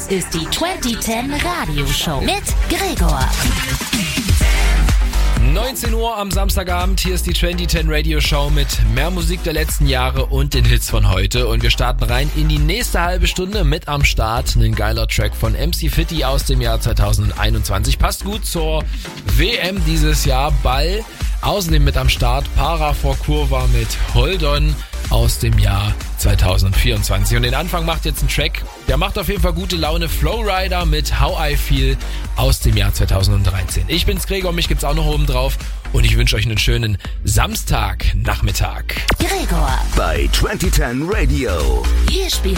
ist die 2010 Radioshow mit Gregor. 19 Uhr am Samstagabend, hier ist die 2010 Radio Show mit mehr Musik der letzten Jahre und den Hits von heute. Und wir starten rein in die nächste halbe Stunde mit am Start. Ein geiler Track von MC Fitti aus dem Jahr 2021. Passt gut zur WM dieses Jahr, Ball. Außerdem mit am Start Para vor Kurva mit Hold On aus dem Jahr 2024. Und den Anfang macht jetzt ein Track, der macht auf jeden Fall gute Laune. Flowrider mit How I Feel aus dem Jahr 2013. Ich bin's Gregor, mich gibt's auch noch oben drauf und ich wünsche euch einen schönen Samstagnachmittag. Gregor bei 2010 Radio. Wir spielen